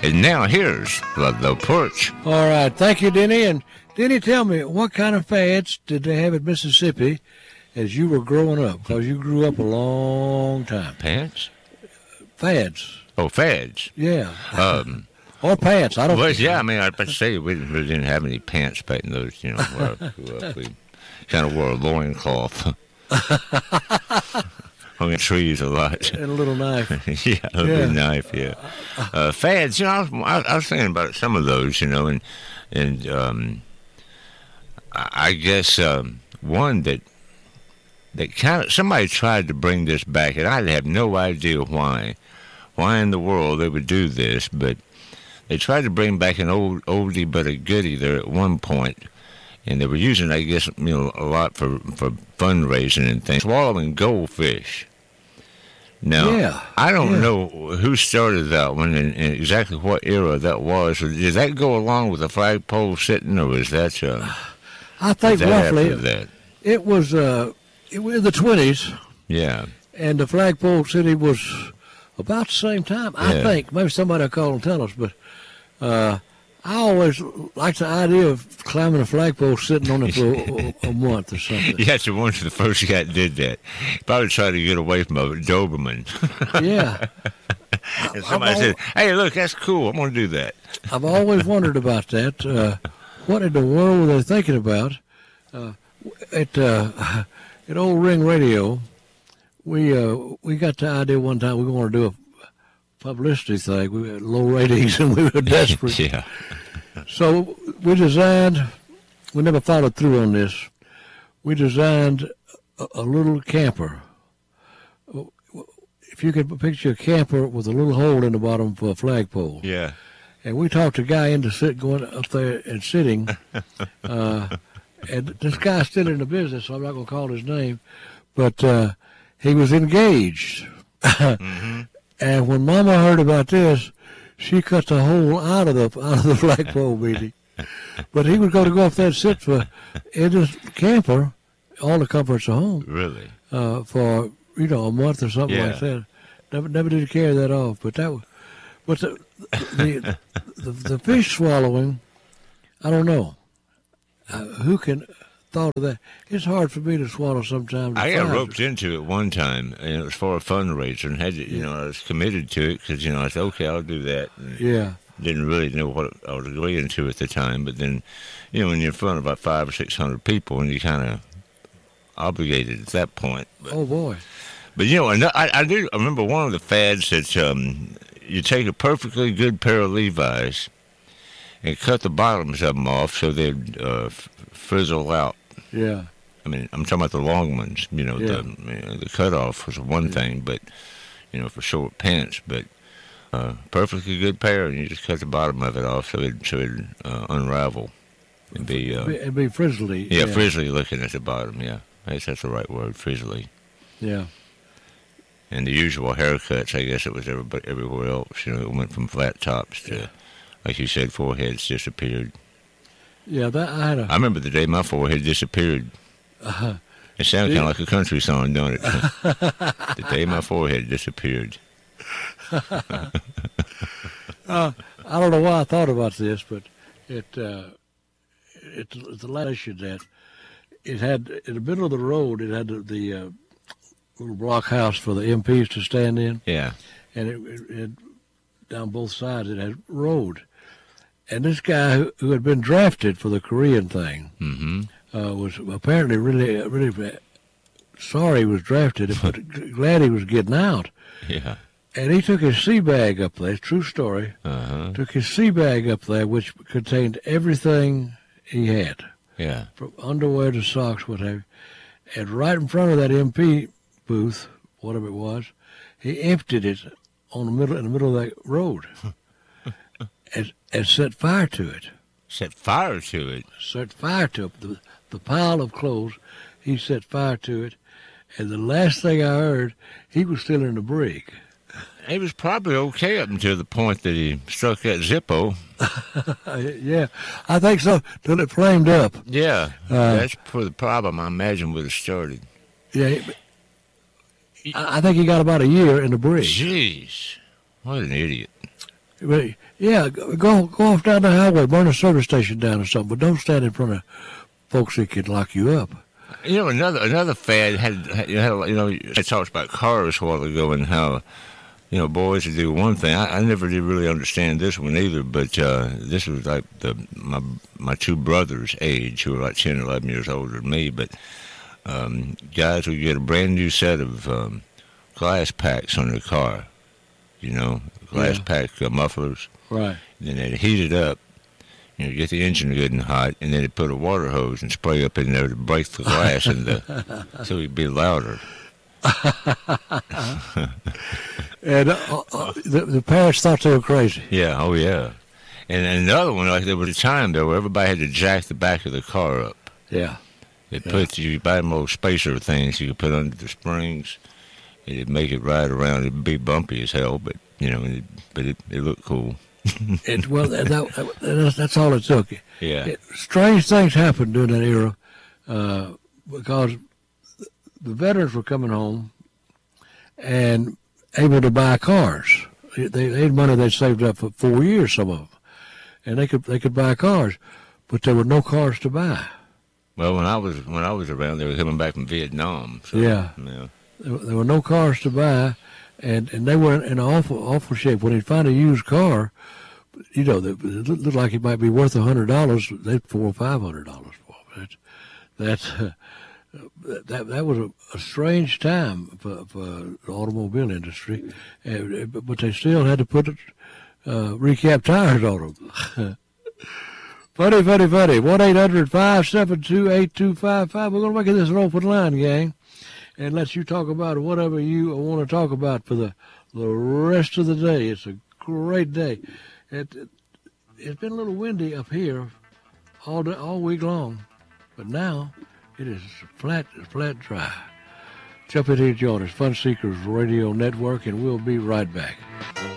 And now here's the Perch. All right. Thank you, Denny. And Denny, tell me, what kind of fads did they have in Mississippi as you were growing up? Because you grew up a long time. Pants? Fads. Oh, fads. Yeah. Or pants. I don't Well, yeah, I mean, I'd say we really didn't have any pants back in those, where I grew up. We kind of wore a loincloth. Hung in trees a lot. And a little knife. Yeah, a little bit of knife, yeah. Fads, I was thinking about some of those, and I guess one that kind of, somebody tried to bring this back, and I have no idea why in the world they would do this, but they tried to bring back an oldie but a goodie there at one point, and they were using, I guess, a lot for fundraising and things. Swallowing goldfish. Now, I don't know who started that one and exactly what era that was. Did that go along with the flagpole sitting, or was that? I think roughly after that? It was in the 20s. Yeah. And the flagpole sitting was about the same time. I think maybe somebody will call and tell us, but. I always liked the idea of climbing a flagpole, sitting on it for a month or something. Yeah, it's the first guy that did that. Probably tried to get away from it, Doberman. Yeah. And somebody said, "Hey, look, that's cool. I'm going to do that." I've always wondered about that. What in the world were they thinking about? At Old Ring Radio, we got the idea one time we were going to do a publicity thing. We had low ratings and we were desperate. Yeah. So we never followed through on this. We designed a little camper. If you could picture a camper with a little hole in the bottom for a flagpole. Yeah. And we talked a guy into going up there and sitting. And this guy's still in the business, so I'm not going to call his name. But he was engaged. Mm-hmm. And when Mama heard about this, she cut the hole out of the flagpole meeting. But he was going to go up there and sit in his camper, all the comforts of home. Really? For a month or something like that. Never did carry that off. But the fish swallowing, I don't know. Who can thought of that? It's hard for me to swallow sometimes. I got roped into it one time, and it was for a fundraiser, and had to, I was committed to it because I said, okay, I'll do that. And didn't really know what I was going into at the time, but then, when you're in front of about 500 or 600 people, and you kind of obligated at that point. But, oh boy! But I remember one of the fads that you take a perfectly good pair of Levi's and cut the bottoms of them off so they'd frizzle out. Yeah. I mean, I'm talking about the long ones. The cutoff was one thing, but for short pants. But perfectly good pair, and you just cut the bottom of it off so it'd unravel and be frizzly. Yeah, frizzly looking at the bottom. Yeah, I guess that's the right word, frizzly. Yeah. And the usual haircuts, I guess it was everywhere else. It went from flat tops to, like you said, foreheads disappeared. Yeah, I remember the day my forehead disappeared. It sounded kind of like a country song, don't it? The day my forehead disappeared. I don't know why I thought about this, but it's the last that it had in the middle of the road. It had the little block house for the MPs to stand in. Yeah, and it down both sides it had road. And this guy who had been drafted for the Korean thing was apparently really sorry he was drafted, but glad he was getting out. Yeah. And he took his sea bag up there, true story, took his sea bag up there, which contained everything he had. Yeah. From underwear to socks, what have you. And right in front of that MP booth, whatever it was, he emptied it in the middle of that road. And set fire to it. Set fire to it? Set fire to it. The pile of clothes, he set fire to it. And the last thing I heard, he was still in the brig. He was probably okay up until the point that he struck that Zippo. Yeah, I think so, till it flamed up. Yeah, that's where the problem, I imagine, would have started. Yeah, I think he got about a year in the brig. Jeez, what an idiot. Yeah, go off down the highway, burn a service station down or something, but don't stand in front of folks that could lock you up. You know, another fad I talked about cars a while ago and how, boys would do one thing. I never did really understand this one either, but this was like my two brothers' age, who were like 10, 11 years older than me, but guys would get a brand new set of glass packs on their car, glass pack mufflers. Right. And then they'd heat it up, get the engine good and hot, and then they'd put a water hose and spray up in there to break the glass so it'd be louder. And the parents thought they were crazy. Yeah, oh yeah. And another one, like there was a time there where everybody had to jack the back of the car up. Yeah. You buy them little spacer things you could put under the springs. It'd make it ride around. It'd be bumpy as hell, but it looked cool. That's all it took. Yeah. Strange things happened during that era because the veterans were coming home and able to buy cars. They had money they saved up for 4 years, some of them, and they could buy cars, but there were no cars to buy. Well, when I was around, they were coming back from Vietnam. So, yeah. There were no cars to buy, and they were in awful shape. When they find a used car, it looked like it might be worth $100. They'd $400 or $500 for it. That was a strange time for the automobile industry, but they still had to put recap tires on them. Funny. 1-800-572-8255. We're going to make this an open line, gang, and let you talk about whatever you want to talk about for the rest of the day. It's a great day. It's been a little windy up here all week long, but now it is flat dry. Jump in here, join us. Fun Seekers Radio Network, and we'll be right back.